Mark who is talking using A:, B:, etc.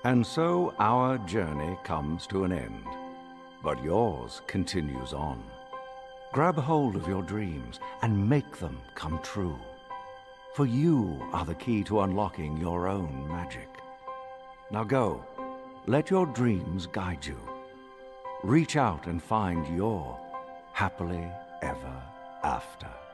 A: And so our journey comes to an end, but yours continues on. Grab hold of your dreams and make them come true. For you are the key to unlocking your own magic. Now go, let your dreams guide you. Reach out and find your happily ever after.